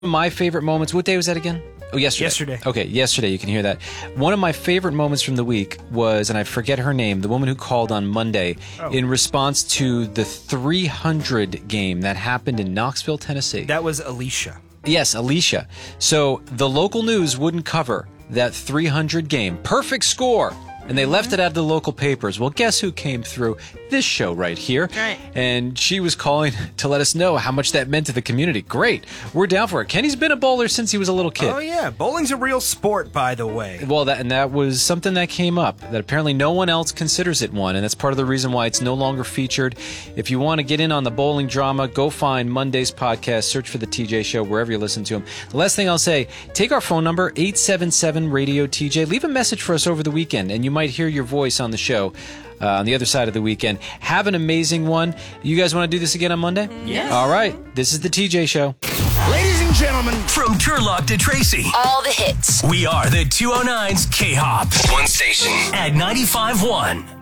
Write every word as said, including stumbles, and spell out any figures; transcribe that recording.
My favorite moments. What day was that again? Oh, yesterday. Yesterday. Okay, yesterday. You can hear that. One of my favorite moments from the week was, and I forget her name, the woman who called on Monday oh. in response to the three hundred game that happened in Knoxville, Tennessee. That was Alicia. Yes, Alicia. So the local news wouldn't cover that three hundred game. Perfect score. And they left it out of the local papers. Well, guess who came through? This show right here. Right. And she was calling to let us know how much that meant to the community. Great. We're down for it. Kenny's been a bowler since he was a little kid. Oh, yeah. Bowling's a real sport, by the way. Well, that and that was something that came up, that apparently no one else considers it one, and that's part of the reason why it's no longer featured. If you want to get in on the bowling drama, go find Monday's podcast, search for The T J Show, wherever you listen to them. The last thing I'll say, take our phone number, eight seven seven radio T J. Leave a message for us over the weekend, and you might hear your voice on the show uh, on the other side of the weekend. Have an amazing one. You guys want to do this again on Monday? Yes. All right. This is The T J Show. Ladies and gentlemen, from Turlock to Tracy, all the hits. We are the two oh nines K-Hop. One station at ninety-five point one.